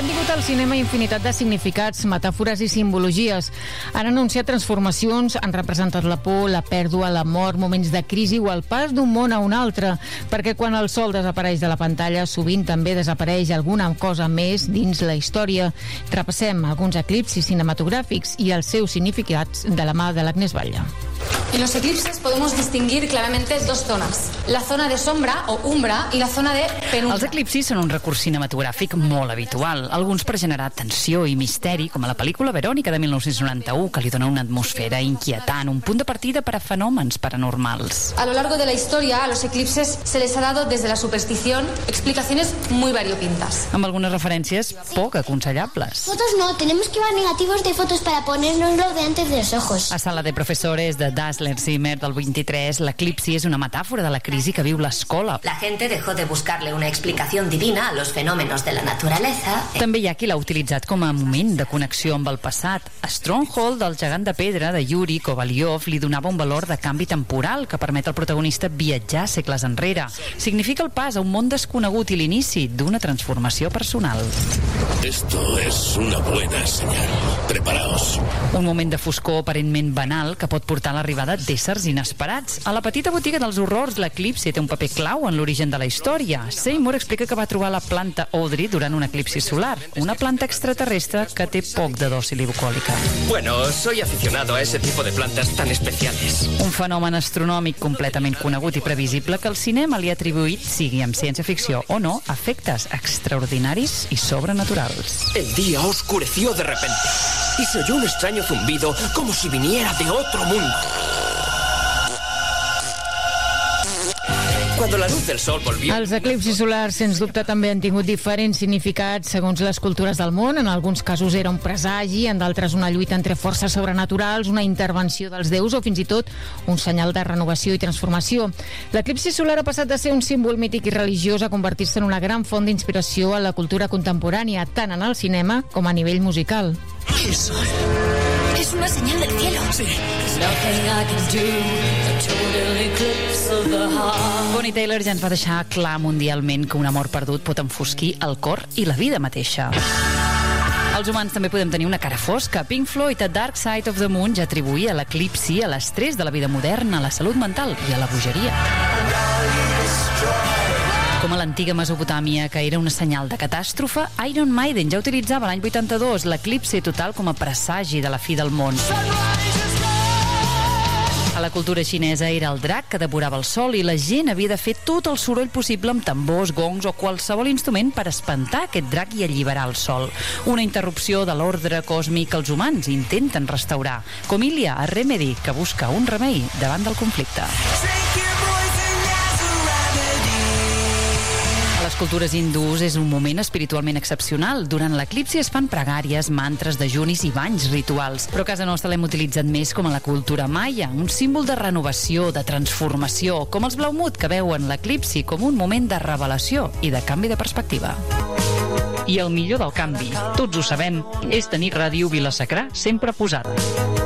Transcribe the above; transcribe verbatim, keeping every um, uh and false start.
Han tingut al cinema infinitat de significats, metàfores i simbologies. Han anunciat transformacions, han representat la por, la pèrdua, la mort, moments de crisi o el pas d'un món a un altre, perquè quan el sol desapareix de la pantalla, sovint també desapareix alguna cosa més dins la història. Repassem alguns eclipsis cinematogràfics i els seus significats de la mà de l'Agnès Batlle. En los eclipses podemos distinguir claramente dos zonas, la zona de sombra o umbra y la zona de penumbra. Els eclipsis són un recurs cinematogràfic molt habitual, alguns per generar tensió i misteri, com a la pel·lícula Verònica de mil nou-cents noranta-u, que li dona una atmosfera inquietant, un punt de partida per a fenòmens paranormals. A lo largo de la historia, a los eclipses se les ha dado desde la superstición explicaciones muy variopintas. Amb algunes referències poc aconsellables. Fotos no, tenemos que llevar negativos de fotos para ponérnoslo delante de los ojos. A Sala de Profesores de Dassler Zimmer del vint-i-tres, l'eclipsi és una metàfora de la crisi que viu l'escola. La gente dejó de buscarle una explicación divina a los fenómenos de la naturaleza. També hi ha qui l'ha utilitzat com a moment de connexió amb el passat. A Stronghold, del gegant de pedra de Yuri Kovalyov, li donava un valor de canvi temporal que permet al protagonista viatjar segles enrere. Significa el pas a un món desconegut i l'inici d'una transformació personal. Esto es una buena señal. Preparaos. Un moment de foscor aparentment banal que pot portar a l'arribada d'éssers inesperats. A la petita botiga dels horrors, l'eclipsi té un paper clau en l'origen de la història. Seymour explica que va trobar la planta Audrey durant un eclipsi solar, una planta extraterrestre que té poc de dòcil i bucòlica. Bueno, soy aficionado a ese tipo de plantas tan especiales. Un fenomen astronòmic completament conegut i previsible que el cinema li ha atribuït, sigui amb ciència-ficció o no, efectes extraordinaris i sobrenaturals. El día oscureció de repente y se oyó un extraño zumbido como si viniera de otro mundo. Cuando la luz del sol volvió... Els eclipsis solars, sens dubte, també han tingut diferents significats segons les cultures del món. En alguns casos era un presagi, en d'altres una lluita entre forces sobrenaturals, una intervenció dels déus o fins i tot un senyal de renovació i transformació. L'eclipsi solar ha passat de ser un símbol mític i religiós a convertir-se en una gran font d'inspiració a la cultura contemporània, tant en el cinema com a nivell musical. Eso Es una señal del cielo. sí. Bonnie Tyler ja ens va deixar clar mundialment que un amor perdut pot enfosquir el cor i la vida mateixa. Els humans també podem tenir una cara fosca. Pink Floyd, A Dark Side of the Moon, ja atribuïa l'eclipsi a l'estrès de la vida moderna, a la salut mental i a la bogeria. Com a l'antiga Mesopotàmia, que era una senyal de catàstrofe, Iron Maiden ja utilitzava l'any vuitanta-dos l'eclipsi total com a presagi de la fi del món. A la cultura xinesa era el drac que devorava el sol i la gent havia de fer tot el soroll possible amb tambors, gongs o qualsevol instrument per espantar aquest drac i alliberar el sol. Una interrupció de l'ordre còsmic que els humans intenten restaurar, com Ilya a Remedy, que busca un remei davant del conflicte. A les cultures hindús és un moment espiritualment excepcional. Durant l'eclipsi es fan pregàries, mantres, dejunis i banys rituals. Però a casa nostra l'hem utilitzat més com a la cultura maia, un símbol de renovació, de transformació, com els Blaumut, que veuen l'eclipsi com un moment de revelació i de canvi de perspectiva. I el millor del canvi, tots ho sabem, és tenir Ràdio Vila-sacra sempre posada.